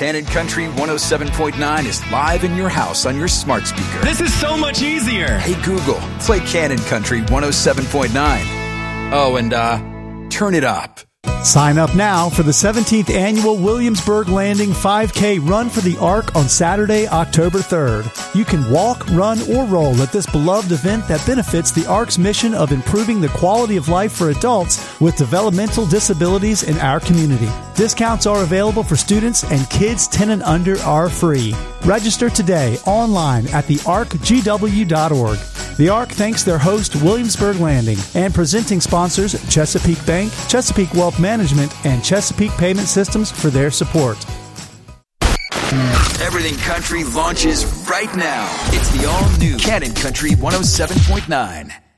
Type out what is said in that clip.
Cannon Country 107.9 is live in your house on your smart speaker. This is so much easier. Hey Google, play Cannon Country 107.9. Oh, and turn it up. Sign up now for the 17th Annual Williamsburg Landing 5K Run for the Ark on Saturday, October 3rd. You can walk, run, or roll at this beloved event that benefits the Ark's mission of improving the quality of life for adults with developmental disabilities in our community. Discounts are available for students, and kids 10 and under are free. Register today online at thearkgw.org. The Ark thanks their host, Williamsburg Landing, and presenting sponsors Chesapeake Bank, Chesapeake Wealth Management, and Chesapeake Payment Systems for their support. Everything Country launches right now. It's the all-new Cannon Country 107.9.